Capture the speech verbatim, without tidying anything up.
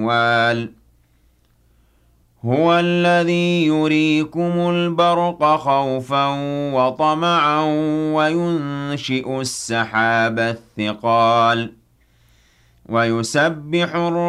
الأحوال هو الذي يريكم البرق خوفا وطمعا وينشئ السحاب الثقال ويسبح الرعد